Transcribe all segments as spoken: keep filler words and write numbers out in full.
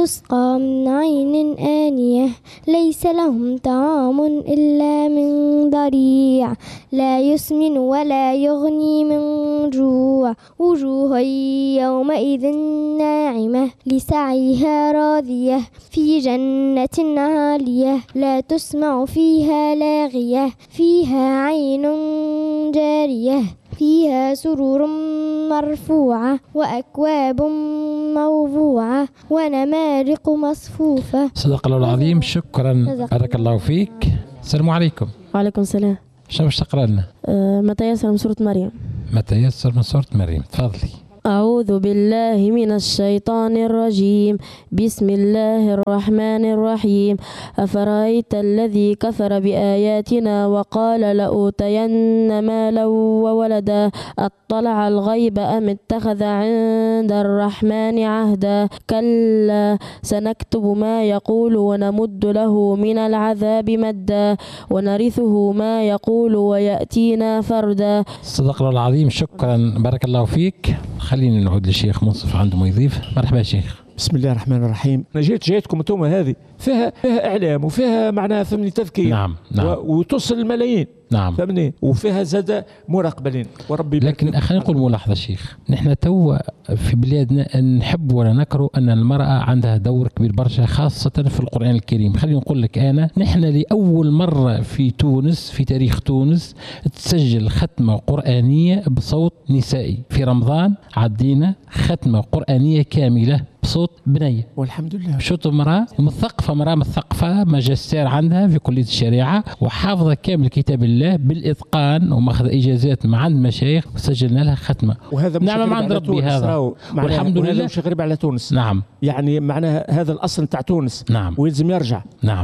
تسقى من عين آنية ليس لهم طعام إلا من ضريع لا يسمن ولا يغني من جوع وجوه يومئذ ناعمة لسعيها راضية في جنة عالية لا تسمع فيها لاغية فيها عين جارية فيها سرور مرفوعة وأكواب موضوعة ونمارق مصفوفة. صدق الله العظيم. شكرا، بارك الله فيك. السلام عليكم. وعليكم السلام. شو باش تقرا لنا؟ أه متى يسر من سورة مريم. متى يسر من سورة مريم، تفضلي. أعوذ بالله من الشيطان الرجيم. بسم الله الرحمن الرحيم. أفرأيت الذي كفر بآياتنا وقال لأوتين مالا وولدا أطلع الغيب أم اتخذ عند الرحمن عهدا كلا سنكتب ما يقول ونمد له من العذاب مدا ونرثه ما يقول ويأتينا فردا. صدق الله العظيم. شكرا، بارك الله فيك. خلينا نعود للشيخ منصف عنده يضيف. مرحبا يا شيخ. بسم الله الرحمن الرحيم. انا جيت جيتكم انتم هذه فيها فيها اعلام وفيها معناها فهمني تذكير. نعم نعم. وتصل الملايين. نعم فهمني، وفيها زاد مراقبين وربي. لكن خلينا نقول ملاحظه شيخ، نحن تو في بلادنا نحب ولا نكره ان المراه عندها دور كبير برشا خاصه في القران الكريم. خليني نقول لك انا، نحن لاول مره في تونس في تاريخ تونس تسجل ختمه قرانيه بصوت نسائي. في رمضان عدينا ختمه قرانيه كامله بصوت بنيه والحمد لله. شوت امراه مثقفه، امراه مثقفه ماجستير عندها في كليه الشريعه وحافظه كامل كتاب الله بالاتقان وماخذ اجازات مع عند مشايخ وسجلنا لها ختمه. وهذا نعم عند ربي هذا والحمد لله. مش غريب على تونس. نعم يعني معناها هذا الاصل تاع تونس. نعم ويلزم يرجع. نعم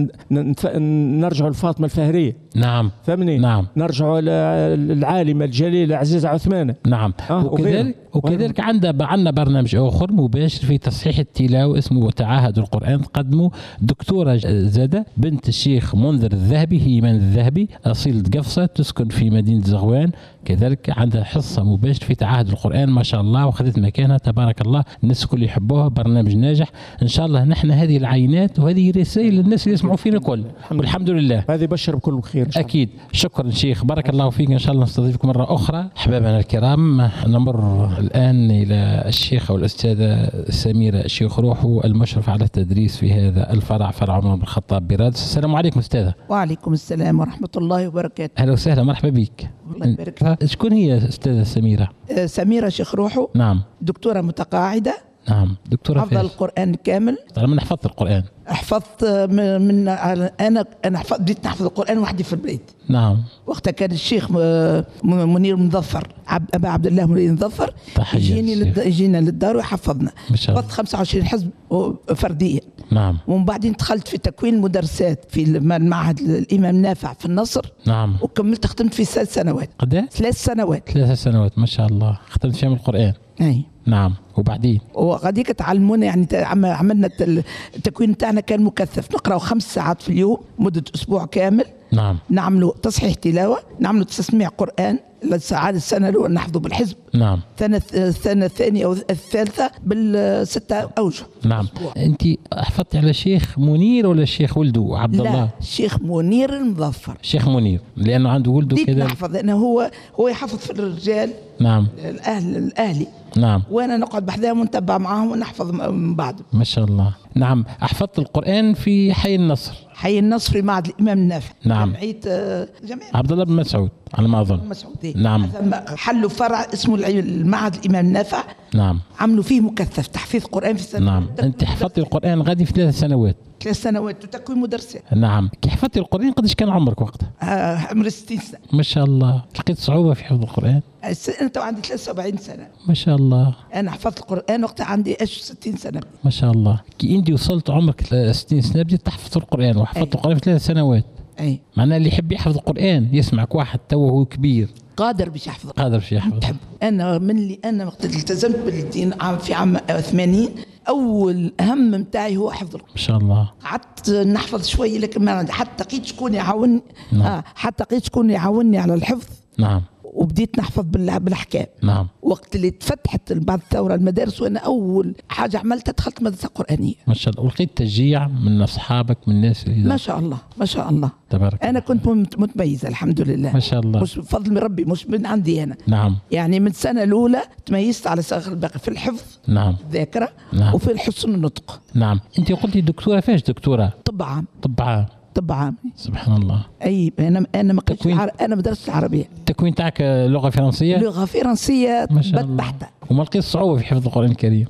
نرجعوا لفاطمه الفهريه. نعم فهمني. نعم نرجعوا للعالمه الجليله عزيزه عثمان. نعم آه وكذلك وكذلك عندنا عندنا برنامج اخر مباشر في تصحيح التلاوه اسمه تعاهد القرآن، تقدمه دكتورة زادة بنت الشيخ منذر الذهبي، هي من الذهبي أصيلة قفصة تسكن في مدينة زغوان، كذلك عندها حصة مباشرة في تعاهد القرآن ما شاء الله وخذت مكانها تبارك الله، الناس الكل يحبوها، برنامج ناجح إن شاء الله. نحن هذه العينات وهذه رسائل للناس اللي يسمعوا فينا كل والحمد لله. هذه بشر بكل خير إن شاء الله. أكيد. شكرا شيخ، بارك الله فيك. إن شاء الله نستضيفكم مرة أخرى. أحبابنا الكرام، نمر الآن إلى الشيخة والأستاذة سميرة الشيخ روحو المشرف على التدريس في هذا الفرع، فرع عمر بن الخطاب برادس. السلام عليكم أستاذة. وعليكم السلام ورحمة الله وبركاته. أهلا وسهلا، مرحبا بك. الله يبارك فيك. شكون هي أستاذة سميرة؟ أه سميرة شيخ روحو. نعم. دكتورة متقاعدة. نعم. دكتورة حفظ القرآن كامل. طالما من حفظت القرآن. حفظت من, من أنا أنا حفظت بديت نحفظ القرآن وحدي في البيت. نعم. وقتها كان الشيخ منير مظفر أبا عبد الله منير مظفر يجيني للد... يجينا للدار ويحفظنا. حفظت خمسة وعشرين حزب فرديا. نعم. ومن بعدين دخلت في تكوين مدرسات في المعهد الإمام نافع في النصر. نعم. وكملت ختمت في ثلاث سنوات. قد ثلاث سنوات. ثلاث سنوات ما شاء الله، ختمت فيهم القرآن. أي. نعم. وبعدين وغاديك تعلمونا يعني عملنا التكوين تاعنا كان مكثف، نقراو خمس ساعات في اليوم مدة أسبوع كامل. نعم. نعملوا تصحيح تلاوة، نعملوا تسميع قرآن الساعات السنة الأولى نحفظوا بالحزب. نعم. السنة الثانية أو الثالثة بالستة أوجه. نعم. أنت حفظتي على الشيخ منير ولا الشيخ ولده عبد الله؟ لا، الشيخ منير المظفر. الشيخ منير لأنه عنده ولده كذا. نحفظ أنا هو هو يحفظ في الرجال. نعم. الأهل الأهلي. نعم. وأنا نقعد بحذاهم ونتبع معاهم ونحفظ من بعض. ما شاء الله. نعم. حفظت القرآن في حي النصر. حي النصر في معهد الإمام النافع. نعم. جمعية جمعية عبد الله بن مسعود على ما أظن. مسعود. نعم. حلوا فرع اسمه المعهد الإمام النافع. نعم. عملوا فيه مكثف تحفيظ قرآن في السنة. نعم. أنت حفظتي القرآن غادي في ثلاث سنوات. ثلاث سنوات وتكوين مدرسة. نعم. كي حفظتي القرآن قديش كان عمرك وقتها؟ آه عمري ستين سنة. ما شاء الله. لقيت صعوبة في حفظ القرآن؟ أنا تو عندي ثلاثة وسبعين سنة. ما شاء الله. أنا حفظت القرآن وقتها عندي إيش ستين سنة. ما شاء الله. كي أنت وصلت عمرك ستين سنة بديت تحفظ القرآن وحفظت القرآن في ثلاث سنوات. أي. معناه اللي يحب يحفظ القرآن يسمعك واحد تو وهو كبير قادر باش يحفظ. قادر باش يحفظ. تحب. أنا من اللي أنا وقت التزمت بالدين في عام ثمانين أول هم متاعي هو حفظ القرآن. ما شاء الله. قعدت نحفظ شوية لكن ما حتى لقيت شكون يعاوني. نعم. آه حتى لقيت شكون يعاوني على الحفظ. نعم. وبديت نحفظ بالأحكام. نعم. وقت اللي تفتحت بعد الثورة المدارس، وأنا أول حاجة عملتها دخلت مدرسة قرآنية. ما شاء الله. ولقيت تشجيع من أصحابك من الناس اللي ما شاء الله ما شاء الله تبارك. أنا كنت متميزة الحمد لله ما شاء الله، مش بفضل من ربي، مش من عندي أنا. نعم. يعني من السنة الأولى تميزت على صغر الباقي في الحفظ، نعم، الذاكرة، نعم، وفي الحسن النطق. نعم. أنت قلتي دكتورة، فاش دكتورة؟ طب عام. طب عام. طب عام. سبحان الله. أي أنا أنا ما كنتش تكوين... أنا مدرسة العربية. التكوين تاعك لغة فرنسية؟ لغة فرنسية بحتة. وما لقيت صعوبة في حفظ القرآن الكريم؟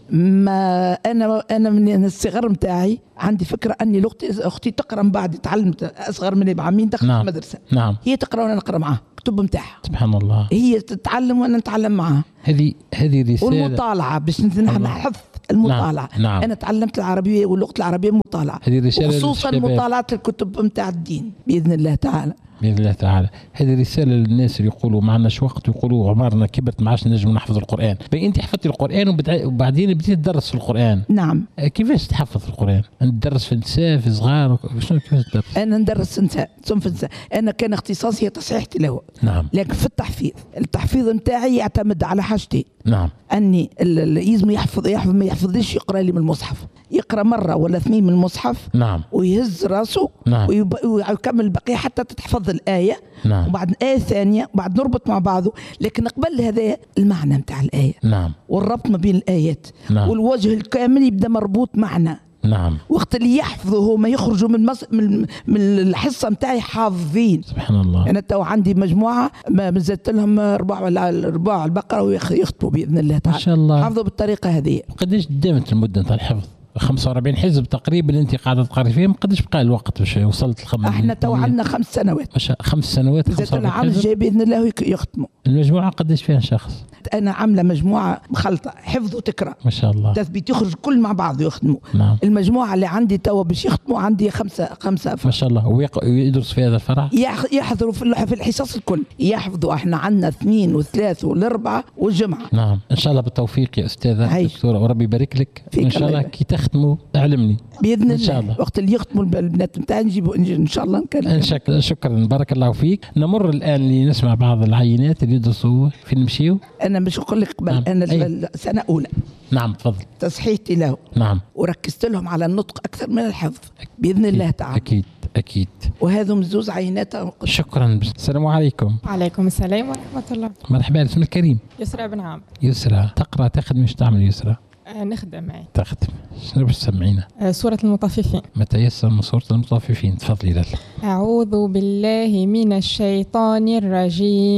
ما أنا أنا من الصغر متاعي عندي فكرة أني لغتي أختي تقرأ من بعد، تعلمت أصغر مني بعامين، دخلت نعم. المدرسة. نعم. هي تقرأ وأنا نقرأ معها كتب متاعها. سبحان الله. هي تتعلم وأنا نتعلم معها. هذه هذه رسالة. والمطالعة باش نحن حفظ المطالعة. نعم. نعم. أنا تعلمت العربية واللغة العربية مطالعة. هذه رسالة وخصوصا مطالعة الكتب متاع الدين بإذن الله تعالى. بإذن الله تعالى. هذه رسالة للناس اللي يقولوا ما عندناش وقت ويقولوا عمرنا كبرت ما عادش نجم نحفظ القرآن. بين أنت حفظتي القرآن وبعدين بديت تدرس في القرآن. نعم. كيفاش تحفظ القرآن؟ ندرس في نساء في صغار شنو كيفاش تدرس؟ أنا ندرس نساء صنف نساء. أنا كان اختصاصي هي تصحيح تلاوة. نعم. لكن في التحفيظ التحفيظ نتاعي يعتمد على حاجتين. نعم. أني يلزم يحفظ يحفظ ما يحفظش يقرأ لي من المصحف، يقرأ مرة ولا اثنين من المصحف. نعم. ويهز راسه. نعم. ويكمل البقية حتى تتحفظ الآية. نعم. وبعد آية ثانية وبعد نربط مع بعضه، لكن قبل هذا المعنى متاع الآية. نعم. والربط ما بين الآيات. نعم. والوجه الكامل يبدأ مربوط معنا. نعم. وقت اللي يحفظوا هما يخرجوا من مص... من من الحصه نتاعي حافظين. سبحان الله. انا تو عندي مجموعه ما زدت لهم ربع ربع البقره ويخطبوا باذن الله تعالى. ما شاء الله. حافظوا بالطريقه هذه. قديش دامت المده نتاع الحفظ؟ خمسة وأربعين حزب تقريبا اللي انت قاعده تقري فيهم. قديش بقى الوقت باش وصلت الخمس؟ احنا تو عندنا خمس سنوات. مش خمس سنوات. زدت العام الجاي باذن الله يختموا. المجموعه قديش فيها شخص؟ انا عامله مجموعه مخلطه حفظ وتكرار. ما شاء الله. تثبيت يخرج كل مع بعض يختموا. نعم. المجموعه اللي عندي تو باش يختموا عندي خمسه خمسه ما شاء الله. ويدرس في هذا الفرع؟ يحضروا في الحصص الكل يحفظوا. احنا عندنا اثنين وثلاث والاربعه والجمعه. نعم. ان شاء الله بالتوفيق يا استاذه دكتوره، وربي يبارك لك. ان شاء الله كي تختموا اعلمني باذن الله. ان شاء الله وقت اللي يختموا البنات نتاعي نجيبوا ان شاء الله نكلم. شكرا شكرا بارك الله فيك. نمر الان لنسمع بعض العينات اللي يدرسوا. فين نمشيو؟ انا مش نقول لك قبل. نعم. انا أي. سنه اولى. نعم تفضل. تصحيح تلاوه. نعم. وركزت لهم على النطق اكثر من الحفظ باذن أكيد. الله تعالى. اكيد اكيد. وهذم زوز عينات. شكرا. السلام عليكم. وعليكم السلام ورحمه الله. مرحبا. اسمك الكريم؟ يسرى بن عامر. يسرى. تقرا تخدم ايش تعمل يسرى؟ آه نخدم معي. تخدم. شنو باش تسمعينا؟ آه سورة المطففين. ما تيسر من سورة المطففين. تفضلي. لاله. أعوذ بالله من الشيطان الرجيم.